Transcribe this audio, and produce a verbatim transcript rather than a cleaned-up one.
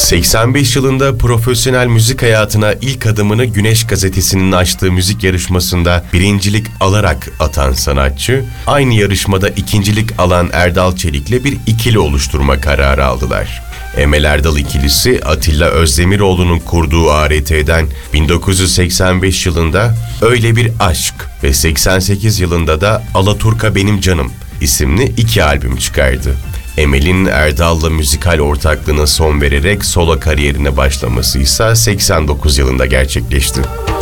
seksen beş yılında profesyonel müzik hayatına ilk adımını Güneş Gazetesi'nin açtığı müzik yarışmasında birincilik alarak atan sanatçı, aynı yarışmada ikincilik alan Erdal Çelik'le bir ikili oluşturma kararı aldılar. Emel Erdal ikilisi Atilla Özdemiroğlu'nun kurduğu A R T'den bin dokuz yüz seksen beş yılında Öyle Bir Aşk ve seksen sekiz yılında da Alaturka Benim Canım isimli iki albüm çıkardı. Emel'in Erdal'la müzikal ortaklığına son vererek solo kariyerine başlaması ise seksen dokuz yılında gerçekleşti.